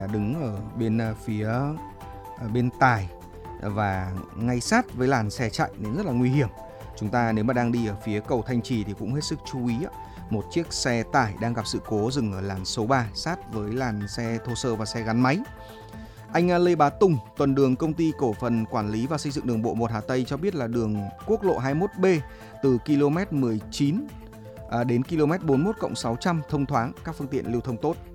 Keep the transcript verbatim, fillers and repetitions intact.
đứng ở bên à, phía à, bên tài và ngay sát với làn xe chạy nên rất là nguy hiểm. Chúng ta nếu mà đang đi ở phía cầu Thanh Trì thì cũng hết sức chú ý. Một chiếc xe tải đang gặp sự cố dừng ở làn số ba sát với làn xe thô sơ và xe gắn máy. Anh Lê Bá Tùng, tuần đường Công ty Cổ phần Quản lý và Xây dựng Đường bộ một Hà Tây cho biết là đường quốc lộ hai mươi mốt B từ km mười chín đến km bốn mươi mốt cộng sáu trăm thông thoáng, các phương tiện lưu thông tốt.